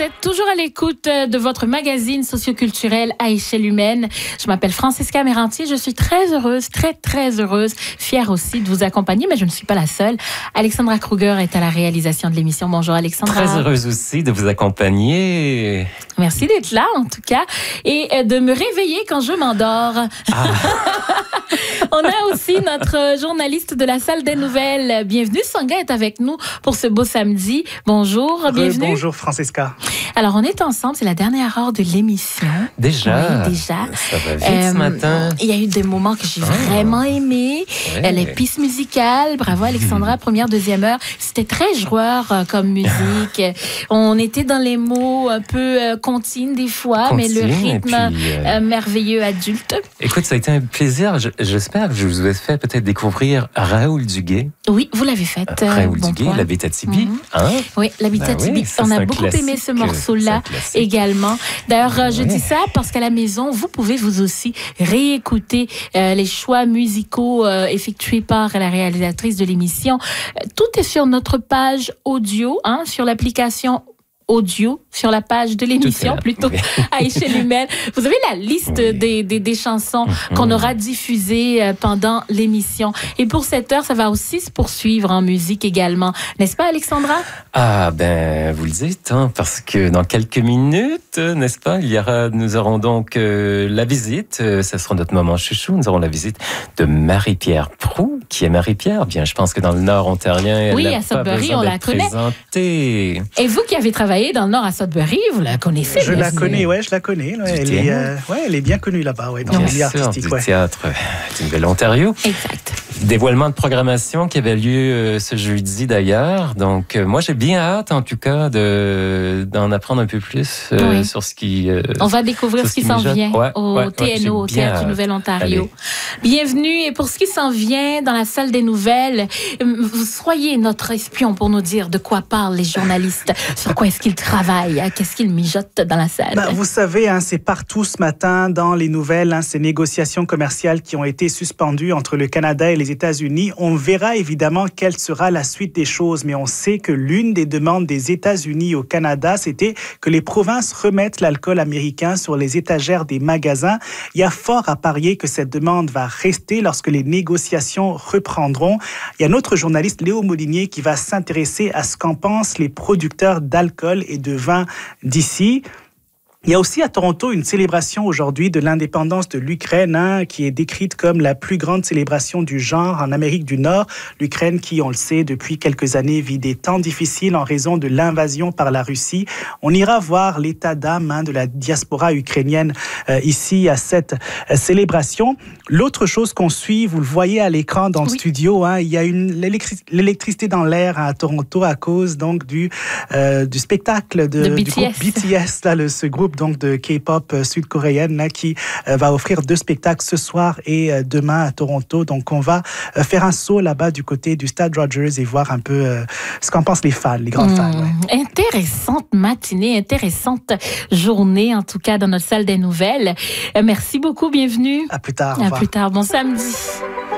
êtes toujours à l'écoute de votre magazine socioculturel à échelle humaine. Je m'appelle Francisca Mérantier. Je suis très heureuse, très heureuse, fière aussi de vous accompagner, mais je ne suis pas la seule. Alexandra Kruger est à la réalisation de l'émission. Bonjour Alexandra. Très heureuse aussi de vous accompagner. Merci d'être là en tout cas et de me réveiller quand je m'endors. Ah. On a aussi notre journaliste de la salle des nouvelles. Bienvenue, Sanga est avec nous pour ce beau samedi. Bonjour, bienvenue. Bonjour Francisca. Alors on est ensemble, c'est la dernière heure de l'émission. Déjà? Oui, déjà. Ça va vite ce matin. Il y a eu des moments que j'ai vraiment aimés. Ouais. Les pistes musicales, bravo Alexandra, première, deuxième heure. C'était très joueur comme musique. On était dans les mots un peu comptines des fois, mais le rythme merveilleux adulte. Écoute, ça a été un plaisir. J'espère que je vous ai fait peut-être découvrir Raoul Duguay. Oui, vous l'avez fait. Raoul Duguay, l'Abitibi. Hein? Oui, l'Abitibi. Oui, on a beaucoup aimé ce morceau-là également. D'ailleurs, je dis ça parce qu'à la maison, vous pouvez vous aussi réécouter les choix musicaux effectués par la réalisatrice de l'émission. Tout est sur notre page audio, sur l'application audio sur la page de l'émission, plutôt à échelle humaine. Vous avez la liste des chansons qu'on aura diffusées pendant l'émission. Et pour cette heure, ça va aussi se poursuivre en musique également. N'est-ce pas, Alexandra? Ah, ben, vous le dites, parce que dans quelques minutes, n'est-ce pas, nous aurons donc la visite, ça sera notre moment chouchou, nous aurons la visite de Marie-Pierre Proulx. Qui est Marie-Pierre? Bien, je pense que dans le Nord ontarien, oui, elle à Sudbury, on la connaît. Présentée. Et vous qui avez travaillé dans le Nord à Sudbury, vous la connaissez? Je la connais. Elle est bien connue là-bas, dans le milieu artistique. Du théâtre du Nouvel-Ontario. Exact. Dévoilement de programmation qui avait lieu ce jeudi d'ailleurs. Donc, moi, j'ai bien hâte, en tout cas, d'en apprendre un peu plus sur ce qui... on va découvrir ce qui s'en vient au TNO, au Théâtre du Nouvel-Ontario. Bienvenue. Et pour ce qui s'en vient dans la salle des nouvelles, vous soyez notre espion pour nous dire de quoi parlent les journalistes, sur quoi est-ce qu'ils travaillent, qu'est-ce qu'ils mijotent dans la salle. Vous savez, c'est partout ce matin dans les nouvelles, ces négociations commerciales qui ont été suspendues entre le Canada et les États-Unis. On verra évidemment quelle sera la suite des choses, mais on sait que l'une des demandes des États-Unis au Canada, c'était que les provinces remettent l'alcool américain sur les étagères des magasins. Il y a fort à parier que cette demande va rester lorsque les négociations reprendront. Il y a notre journaliste Léo Molinier qui va s'intéresser à ce qu'en pensent les producteurs d'alcool et de vin d'ici. Il y a aussi à Toronto une célébration aujourd'hui de l'indépendance de l'Ukraine, qui est décrite comme la plus grande célébration du genre en Amérique du Nord. L'Ukraine qui, on le sait, depuis quelques années vit des temps difficiles en raison de l'invasion par la Russie. On ira voir l'état d'âme de la diaspora ukrainienne ici à cette célébration. L'autre chose qu'on suit, vous le voyez à l'écran dans le studio, il y a l'électricité dans l'air à Toronto à cause donc du spectacle du groupe BTS, ce groupe donc de K-pop sud-coréenne qui va offrir 2 spectacles ce soir et demain à Toronto. Donc on va faire un saut là-bas du côté du Stade Rogers et voir un peu ce qu'en pensent les fans, les grands fans. Intéressante matinée, intéressante journée en tout cas dans notre salle des nouvelles. Merci beaucoup, bienvenue. À plus tard. À plus tard, bon samedi.